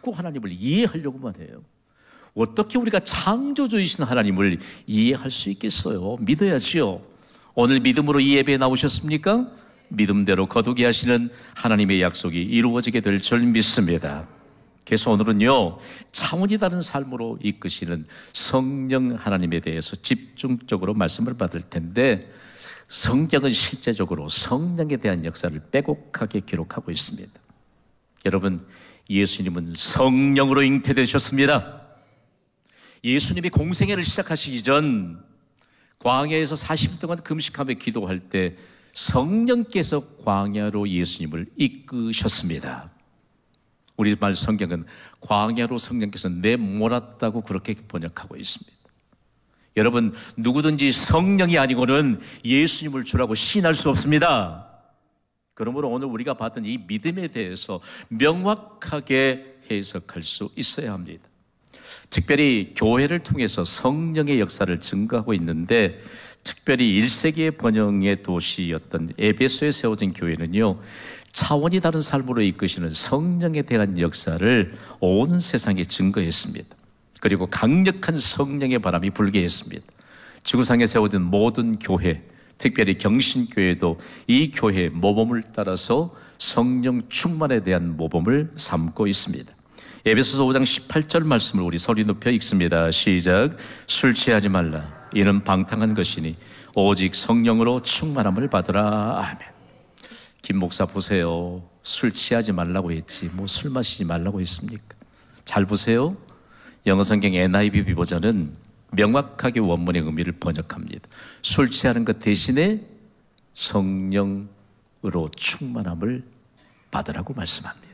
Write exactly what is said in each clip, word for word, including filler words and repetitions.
자꾸 하나님을 이해하려고만 해요. 어떻게 우리가 창조주이신 하나님을 이해할 수 있겠어요? 믿어야지요. 오늘 믿음으로 이 예배에 나오셨습니까? 믿음대로 거두게 하시는 하나님의 약속이 이루어지게 될 줄 믿습니다. 그래서 오늘은요, 차원이 다른 삶으로 이끄시는 성령 하나님에 대해서 집중적으로 말씀을 받을 텐데, 성경은 실제적으로 성령에 대한 역사를 빼곡하게 기록하고 있습니다. 여러분, 예수님은 성령으로 잉태되셨습니다. 예수님이 공생애를 시작하시기 전 광야에서 사십 일 동안 금식하며 기도할 때 성령께서 광야로 예수님을 이끄셨습니다. 우리말 성경은 광야로 성령께서 내몰았다고 그렇게 번역하고 있습니다. 여러분, 누구든지 성령이 아니고는 예수님을 주라고 시인할 수 없습니다. 그러므로 오늘 우리가 받은 이 믿음에 대해서 명확하게 해석할 수 있어야 합니다. 특별히 교회를 통해서 성령의 역사를 증거하고 있는데, 특별히 일 세기의 번영의 도시였던 에베소에 세워진 교회는요, 차원이 다른 삶으로 이끄시는 성령에 대한 역사를 온 세상에 증거했습니다. 그리고 강력한 성령의 바람이 불게 했습니다. 지구상에 세워진 모든 교회, 특별히 경신교회도 이 교회의 모범을 따라서 성령 충만에 대한 모범을 삼고 있습니다. 에베소서 오 장 십팔 절 말씀을 우리 소리 높여 읽습니다. 시작. 술 취하지 말라. 이는 방탕한 것이니 오직 성령으로 충만함을 받으라. 아멘. 김 목사 보세요. 술 취하지 말라고 했지 뭐 술 마시지 말라고 했습니까? 잘 보세요. 영어 성경 엔 아이 브이 버전은 명확하게 원문의 의미를 번역합니다. 술 취하는 것 대신에 성령으로 충만함을 받으라고 말씀합니다.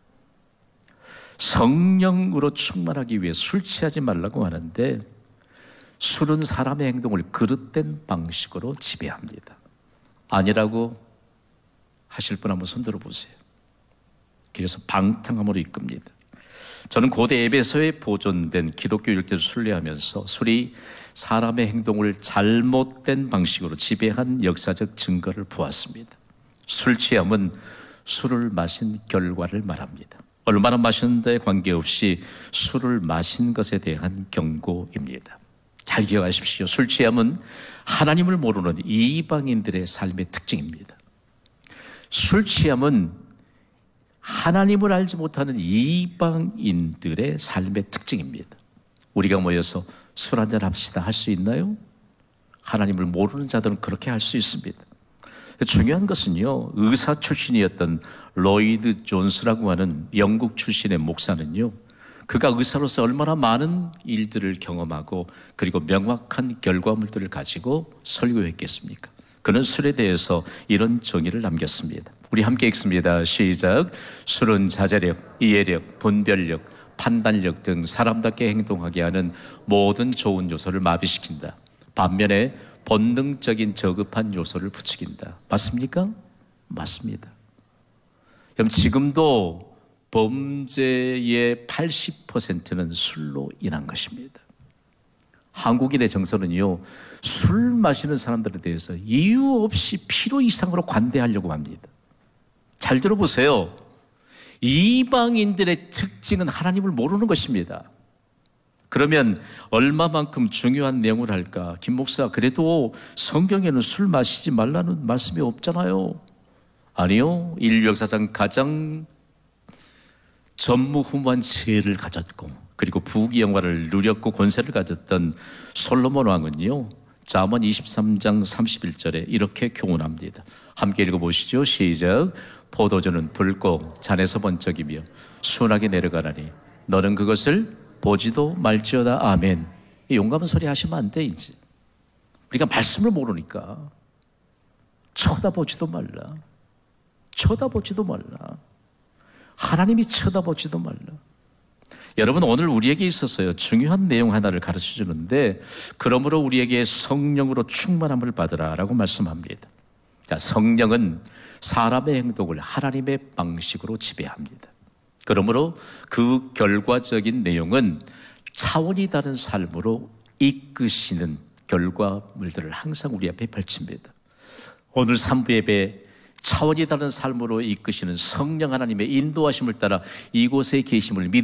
성령으로 충만하기 위해 술 취하지 말라고 하는데, 술은 사람의 행동을 그릇된 방식으로 지배합니다. 아니라고 하실 분 한번 손 들어보세요. 그래서 방탕함으로 이끕니다. 저는 고대 에베소에 보존된 기독교 일대를 순례하면서 술이 사람의 행동을 잘못된 방식으로 지배한 역사적 증거를 보았습니다. 술 취함은 술을 마신 결과를 말합니다. 얼마나 마셨는지에 관계없이 술을 마신 것에 대한 경고입니다. 잘 기억하십시오. 술 취함은 하나님을 모르는 이방인들의 삶의 특징입니다. 술 취함은 하나님을 알지 못하는 이방인들의 삶의 특징입니다. 우리가 모여서 술 한잔 합시다 할 수 있나요? 하나님을 모르는 자들은 그렇게 할 수 있습니다. 중요한 것은요, 의사 출신이었던 로이드 존스라고 하는 영국 출신의 목사는요, 그가 의사로서 얼마나 많은 일들을 경험하고 그리고 명확한 결과물들을 가지고 설교했겠습니까? 그는 술에 대해서 이런 정의를 남겼습니다. 우리 함께 읽습니다. 시작. 술은 자제력, 이해력, 분별력, 판단력 등 사람답게 행동하게 하는 모든 좋은 요소를 마비시킨다. 반면에 본능적인 저급한 요소를 부추긴다. 맞습니까? 맞습니다. 그럼 지금도 범죄의 팔십 퍼센트는 술로 인한 것입니다. 한국인의 정서는요, 술 마시는 사람들에 대해서 이유 없이 필요 이상으로 관대하려고 합니다. 잘 들어보세요. 이방인들의 특징은 하나님을 모르는 것입니다. 그러면 얼마만큼 중요한 내용을 할까? 김 목사, 그래도 성경에는 술 마시지 말라는 말씀이 없잖아요. 아니요. 인류 역사상 가장 전무후무한 지혜를 가졌고 그리고 부귀 영화를 누렸고 권세를 가졌던 솔로몬 왕은요, 잠언 이십삼 장 삼십일 절에 이렇게 교훈합니다. 함께 읽어보시죠. 시작. 포도주는 붉고 잔에서 번쩍이며 순하게 내려가라니 너는 그것을 보지도 말지어다. 아멘. 용감한 소리 하시면 안 돼. 이제 우리가 말씀을 모르니까 쳐다보지도 말라. 쳐다보지도 말라. 하나님이 쳐다보지도 말라. 여러분, 오늘 우리에게 있어서요, 중요한 내용 하나를 가르쳐 주는데, 그러므로 우리에게 성령으로 충만함을 받으라라고 말씀합니다. 자, 성령은 사람의 행동을 하나님의 방식으로 지배합니다. 그러므로 그 결과적인 내용은 차원이 다른 삶으로 이끄시는 결과물들을 항상 우리 앞에 펼칩니다. 오늘 삼 부 예배 차원이 다른 삶으로 이끄시는 성령 하나님의 인도하심을 따라 이곳에 계심을 믿으시는